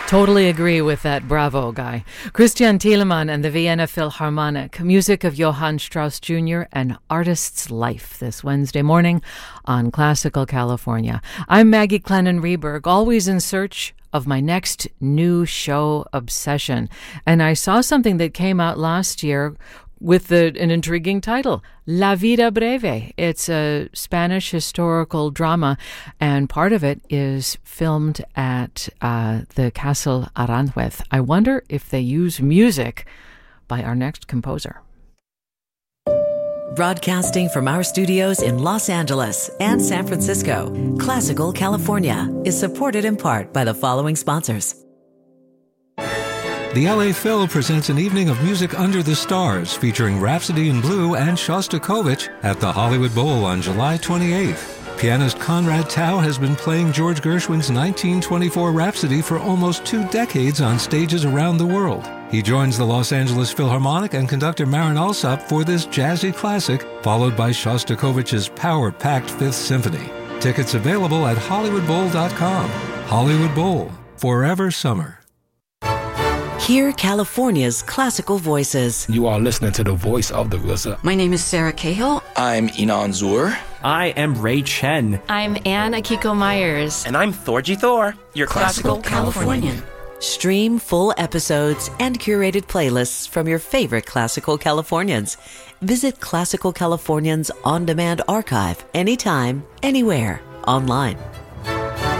Totally agree with that. Bravo, Guy. Christian Thielemann and the Vienna Philharmonic. Music of Johann Strauss Jr. and Artist's Life this Wednesday morning on Classical California. I'm Maggie Clennon-Reberg, always in search of my next new show obsession. And I saw something that came out last year with an intriguing title, La Vida Breve. It's a Spanish historical drama, and part of it is filmed at the Castle Aranjuez. I wonder if they use music by our next composer. Broadcasting from our studios in Los Angeles and San Francisco, Classical California is supported in part by the following sponsors. The LA Phil presents an evening of music under the stars featuring Rhapsody in Blue and Shostakovich at the Hollywood Bowl on July 28th. Pianist Conrad Tao has been playing George Gershwin's 1924 Rhapsody for almost 2 decades on stages around the world. He joins the Los Angeles Philharmonic and conductor Marin Alsop for this jazzy classic, followed by Shostakovich's power-packed Fifth Symphony. Tickets available at HollywoodBowl.com. Hollywood Bowl, forever summer. Hear California's classical voices. You are listening to the voice of the RZA. My name is Sarah Cahill. I'm Inan Zur. I am Ray Chen. I'm Anne Akiko Myers. And I'm Thorgy Thor, your classical Californian. Stream full episodes and curated playlists from your favorite Classical Californians. Visit Classical Californians On Demand Archive anytime, anywhere, online.